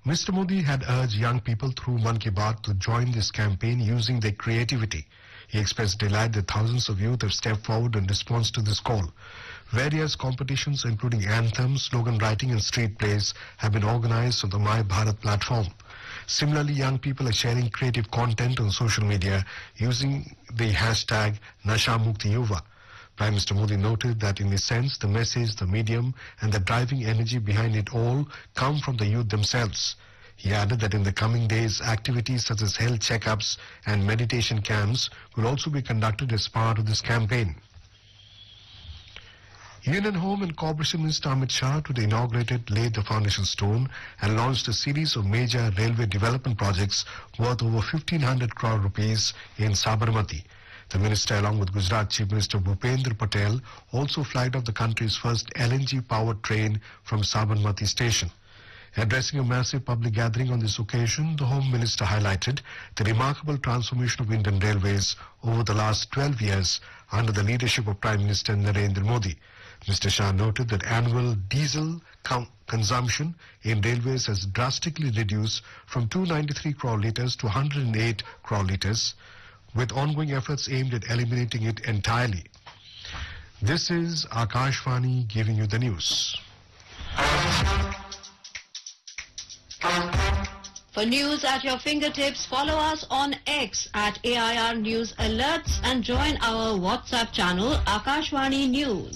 Mr. Modi had urged young people through Mann Ki Baat to join this campaign using their creativity. He expressed delight that thousands of youth have stepped forward in response to this call. Various competitions, including anthems, slogan writing and street plays, have been organized on the My Bharat platform. Similarly, young people are sharing creative content on social media using the hashtag Nashamukti Yuva. Prime Minister Modi noted that in a sense, the message, the medium and the driving energy behind it all come from the youth themselves. He added that in the coming days, activities such as health checkups and meditation camps will also be conducted as part of this campaign. Union Home and Corporation Minister Amit Shah today laid the foundation stone and launched a series of major railway development projects worth over 1,500 crore rupees in Sabarmati. The minister, along with Gujarat Chief Minister Bhupendra Patel, also flagged off the country's first LNG-powered train from Sabarmati station. Addressing a massive public gathering on this occasion, the Home Minister highlighted the remarkable transformation of Indian Railways over the last 12 years under the leadership of Prime Minister Narendra Modi. Mr. Shah noted that annual diesel consumption in railways has drastically reduced from 293 crore litres to 108 crore litres, with ongoing efforts aimed at eliminating it entirely. This is Akashvani giving you the news. For news at your fingertips, follow us on X at AIR News Alerts and join our WhatsApp channel Akashvani News.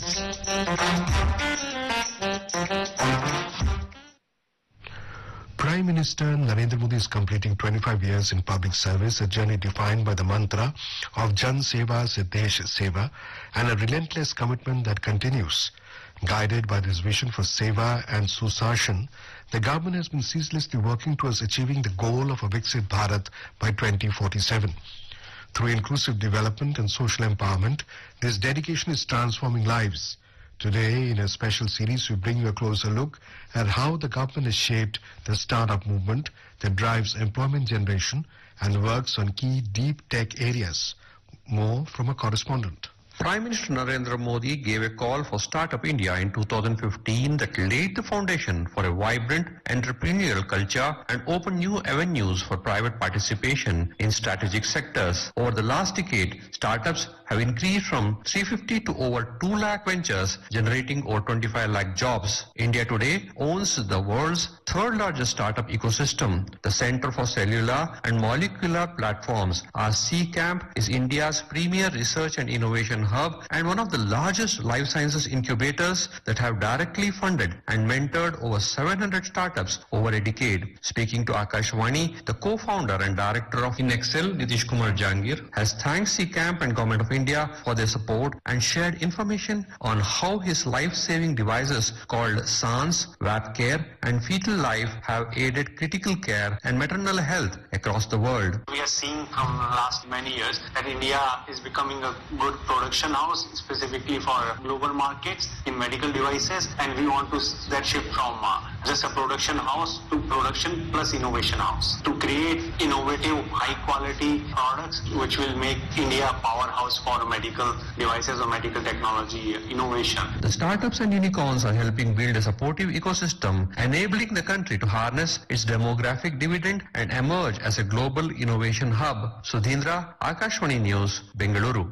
Prime Minister Narendra Modi is completing 25 years in public service, a journey defined by the mantra of Jan Seva se Desh Seva and a relentless commitment that continues. Guided by this vision for Seva and Susashan, the government has been ceaselessly working towards achieving the goal of a Viksit Bharat by 2047. Through inclusive development and social empowerment, this dedication is transforming lives. Today, in a special series, we bring you a closer look at how the government has shaped the startup movement that drives employment generation and works on key deep tech areas. More from a correspondent. Prime Minister Narendra Modi gave a call for Startup India in 2015 that laid the foundation for a vibrant entrepreneurial culture and opened new avenues for private participation in strategic sectors. Over the last decade, startups have increased from 350 to over 2 lakh ventures, generating over 25 lakh jobs. India today owns the world's third largest startup ecosystem. The Center for Cellular and Molecular Platforms, CCAMP, is India's premier research and innovation hub and one of the largest life sciences incubators that have directly funded and mentored over 700 startups over a decade. Speaking to Akashvani, the co-founder and director of InExcel, Nitish Kumar Jangir, has thanked CCAMP and Government of India for their support and shared information on how his life-saving devices called SANS, VapCare and Fetal Life have aided critical care and maternal health across the world. We are seeing from the last many years that India is becoming a good production house specifically for global markets in medical devices, and we want to that shift from just a production house to production plus innovation house to create innovative high quality products which will make India a powerhouse for medical devices or medical technology innovation. The startups and unicorns are helping build a supportive ecosystem, enabling the country to harness its demographic dividend and emerge as a global innovation hub. Sudhindra, Akashvani News, Bengaluru.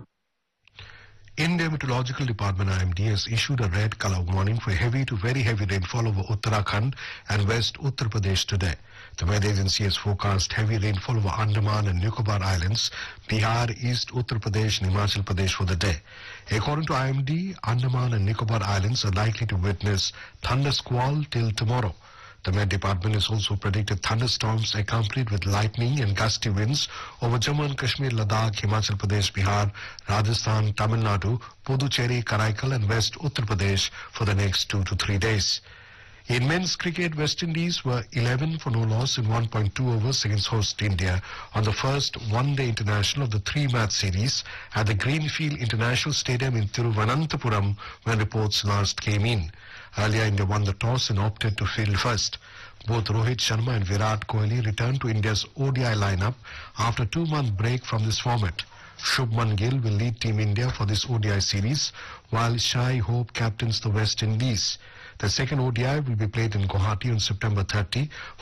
India Meteorological Department IMD has issued a red color warning for heavy to very heavy rainfall over Uttarakhand and West Uttar Pradesh today. The weather agency has forecast heavy rainfall over Andaman and Nicobar Islands, Bihar, East Uttar Pradesh and Himachal Pradesh for the day. According to IMD, Andaman and Nicobar Islands are likely to witness thunder squall till tomorrow. The Met Department has also predicted thunderstorms accompanied with lightning and gusty winds over Jammu and Kashmir, Ladakh, Himachal Pradesh, Bihar, Rajasthan, Tamil Nadu, Puducherry, Karaikal and West Uttar Pradesh for the next 2 to 3 days. In men's cricket, West Indies were 11 for no loss in 1.2 overs against host India on the first one-day international of the 3-match series at the Greenfield International Stadium in Thiruvananthapuram when reports last came in. Earlier, India won the toss and opted to field first. Both Rohit Sharma and Virat Kohli returned to India's ODI lineup after a 2-month break from this format. Shubman Gill will lead Team India for this ODI series, while Shai Hope captains the West Indies. The second ODI will be played in Guwahati on September 30.